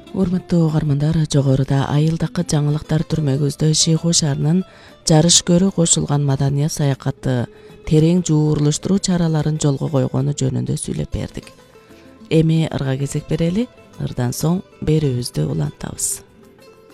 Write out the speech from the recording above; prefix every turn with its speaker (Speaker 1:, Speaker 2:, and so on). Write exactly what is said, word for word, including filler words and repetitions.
Speaker 1: Урматтуу угармандар, жогоруда айылдакы жаңылыктар түрмөгүздө Шыйгуу шаарынын жарыш көрү кошулган маданият саякаты терең жуурулуштуруу чараларын жолго койгону жөнүндө сүйлөп бердик. Эми ырга кезек берели, ырдан соң берүүбүздү улантабыз.